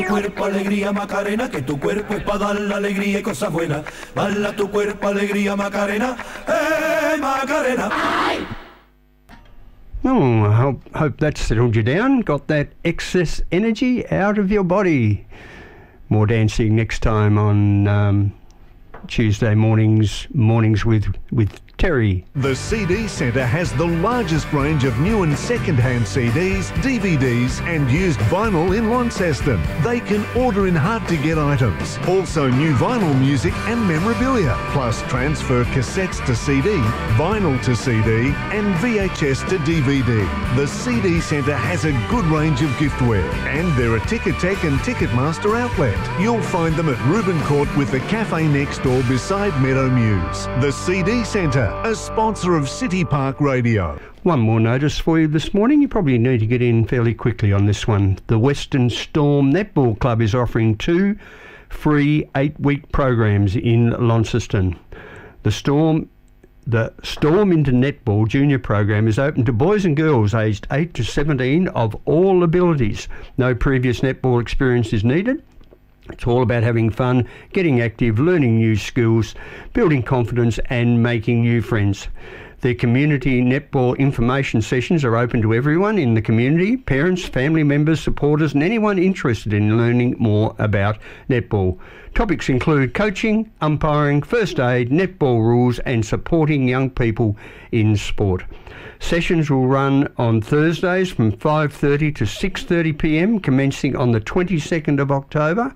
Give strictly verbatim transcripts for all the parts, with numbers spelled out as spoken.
tu cuerpo, alegría, Macarena, que tu cuerpo es para dar la alegría y cosas buenas. Baila tu cuerpo, alegría, Macarena, eh, Macarena. Oh, I hope, hope that settled you down, got that excess energy out of your body. More dancing next time on um, Tuesday mornings, mornings with, with Terry. The C D Centre has the largest range of new and second-hand C Ds, D V Ds and used vinyl in Launceston. They can order in hard-to-get items. Also new vinyl music and memorabilia, plus transfer cassettes to C D, vinyl to C D and V H S to D V D. The C D Centre has a good range of giftware and they're a Ticketek and Ticketmaster outlet. You'll find them at Reuben Court with the cafe next door beside Meadow Mews. The C D Centre, a sponsor of City Park Radio. One more notice for you this morning. You probably need to get in fairly quickly on this one. The Western Storm Netball Club is offering two free eight-week programs in Launceston. The Storm The Storm into Netball Junior program is open to boys and girls aged eight to seventeen of all abilities. No previous netball experience is needed. It's all about having fun, getting active, learning new skills, building confidence and making new friends. The community netball information sessions are open to everyone in the community, parents, family members, supporters and anyone interested in learning more about netball. Topics include coaching, umpiring, first aid, netball rules and supporting young people in sport. Sessions will run on Thursdays from five thirty to six thirty p m, commencing on the twenty-second of October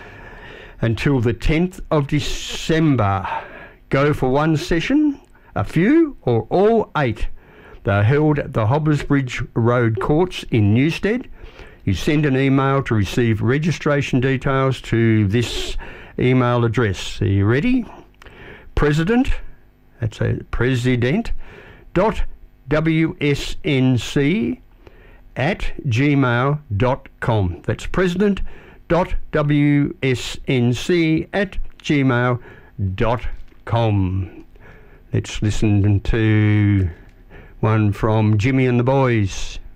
until the tenth of December. Go for one session, a few or all eight. They're held at the Hobbers Bridge Road Courts in Newstead. You send an email to receive registration details to this email address. Are you ready? President, that's a president, dot W S N C at gmail dot com. That's president dot W S N C at gmail dot com. Let's listen to one from Jimmy and the Boys.